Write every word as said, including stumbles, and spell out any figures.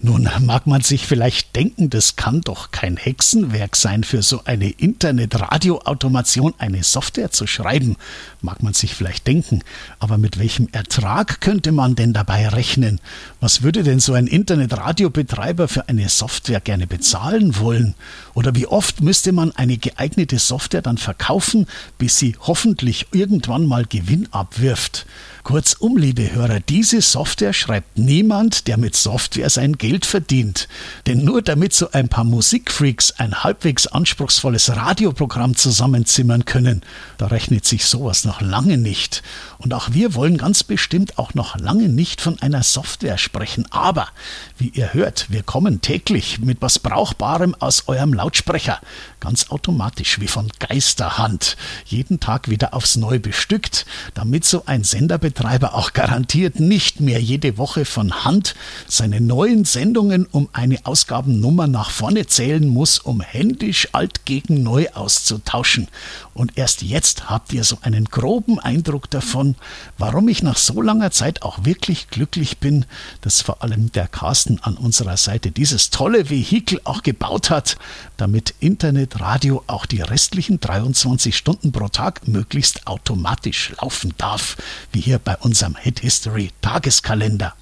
Nun mag man sich vielleicht denken, das kann doch kein Hexenwerk sein, für so eine Internet-Radio-Automation eine Software zu schreiben. Mag man sich vielleicht denken. Aber mit welchem Ertrag könnte man denn dabei rechnen? Was würde denn so ein Internet-Radio-Betreiber für eine Software gerne bezahlen wollen? Oder wie oft müsste man eine geeignete Software dann verkaufen, bis sie hoffentlich irgendwann mal Gewinn abwirft? Kurzum, liebe Hörer, diese Software schreibt niemand, der mit Software sein Geld verdient. Denn nur damit so ein paar Musikfreaks ein halbwegs anspruchsvolles Radioprogramm zusammenzimmern können, da rechnet sich sowas noch lange nicht. Und auch wir wollen ganz bestimmt auch noch lange nicht von einer Software sprechen. Aber, wie ihr hört, wir kommen täglich mit was Brauchbarem aus eurem Lautsprecher. Ganz automatisch, wie von Geisterhand. Jeden Tag wieder aufs Neue bestückt, damit so ein Senderbetreiber auch garantiert nicht mehr jede Woche von Hand seine neuen Sendungen um eine Ausgabennummer nach vorne zählen muss, um händisch alt gegen neu auszutauschen. Und erst jetzt habt ihr so einen groben Eindruck davon, warum ich nach so langer Zeit auch wirklich glücklich bin, dass vor allem der Carsten an unserer Seite dieses tolle Vehikel auch gebaut hat, damit Internetradio auch die restlichen dreiundzwanzig Stunden pro Tag möglichst automatisch laufen darf, wie hier bei unserem Hit History Tageskalender.